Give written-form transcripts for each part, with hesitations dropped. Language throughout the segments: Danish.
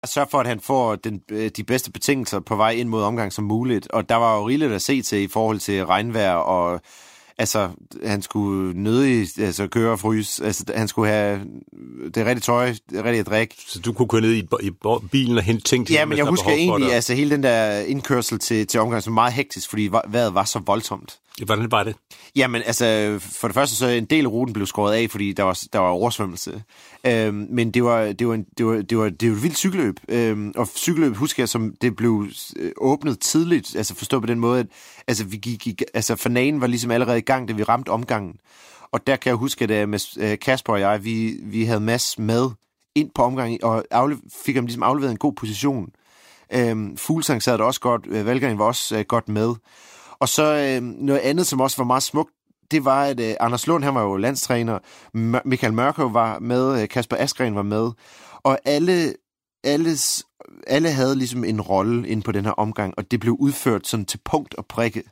Sørg for, at han får de bedste betingelser på vej ind mod omgang som muligt. Og der var jo rigeligt at se til i forhold til regnvejr, og altså, han skulle nødig køre og fryse. Altså, han skulle have det rigtige tøj, det rigtige drik. Så du kunne køre ned i bilen og hente ting til? Ja, men jeg husker egentlig, altså hele den der indkørsel til omgang var meget hektisk, fordi vejret var så voldsomt. Hvordan var det? Jamen, altså, for det første så en del af ruten blev skåret af, fordi der var oversvømmelse. Men det var et vildt cykelløb. Og cykelløb, husker jeg, som det blev åbnet tidligt, altså forstå på den måde, at altså, vi gik finalen var ligesom allerede i gang, da vi ramte omgangen. Og der kan jeg huske, at med Kasper og jeg, vi havde Mads med ind på omgangen, og fik ham ligesom afleveret en god position. Fuglsang sad der også godt, Valgren var også godt med. Og så noget andet, som også var meget smukt, det var, at Anders Lund, han var jo landstræner, Michael Mørkøv var med, Kasper Askren var med, og alle havde ligesom en rolle inde på den her omgang, og det blev udført sådan til punkt og prikke.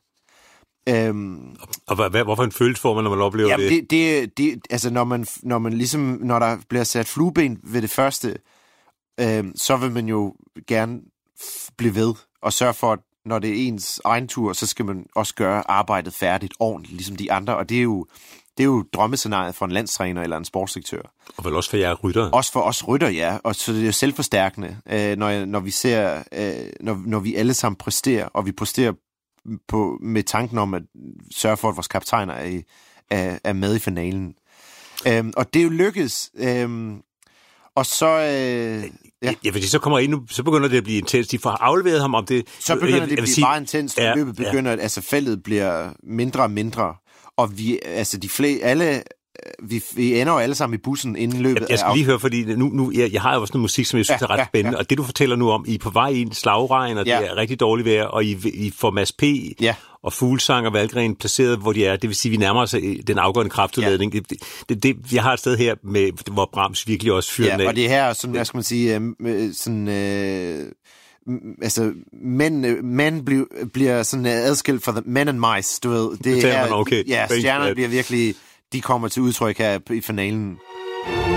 Og hvorfor en følelse får man, når man oplever det? Altså, når der bliver sat flueben ved det første, så vil man jo gerne blive ved og sørge for, at når det er ens egen tur, så skal man også gøre arbejdet færdigt ordentligt, ligesom de andre. Og det er jo drømmescenariet for en landstræner eller en sportsdirektør. Og vel også for jer ryttere. Også for os ryttere, ja. Og så det er jo selvforstærkende, når vi ser, når vi alle sammen præsterer, og vi præsterer med tanken om at sørge for, at vores kaptajner er med i finalen. Og det er jo lykkedes. Og så... Ja, fordi så kommer ind, så begynder det at blive intens. De får afleveret ham om det. Så begynder det at blive meget intens, og løbet begynder, altså feltet bliver mindre og mindre. Og vi ender jo alle sammen i bussen inden løbet. Jeg skal lige høre, fordi nu jeg har jo også noget musik, som jeg synes er ret spændende. Og det, du fortæller nu om, I er på vej i en slagregn, og det er rigtig dårligt vejr, og I får Mads P. Og Fuglsang og Valgren placeret, hvor de er. Det vil sige, vi nærmer os den afgørende kraftudladning. Jeg har et sted her, hvor Brahms virkelig også fyrer den af. Og det her, sådan, hvad skal man sige, altså, mænd bliver sådan adskilt fra the men and mice, du ved. Det er okay. Ja, stjernerne bliver virkelig, de kommer til udtryk her i finalen.